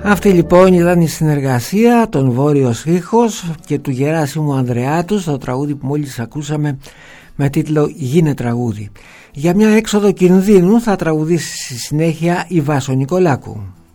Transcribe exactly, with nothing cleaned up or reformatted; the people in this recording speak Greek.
Αυτή λοιπόν ήταν η συνεργασία των Βόρειος Ήχος και του Γεράσιμου Ανδρεάτου στο τραγούδι που μόλις ακούσαμε με τίτλο «Γίνε τραγούδι». Για μια έξοδο κινδύνου θα τραγουδήσει στη συνέχεια η Βάσο Νικολάκου.